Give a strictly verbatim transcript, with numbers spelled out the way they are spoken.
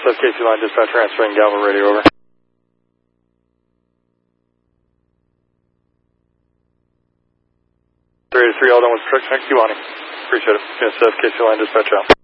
F K C line dispatch transferring Galva radio over. three eighty-three, all done with truck, thank you, Bonnie. Appreciate it. Yes, F K C line dispatch out.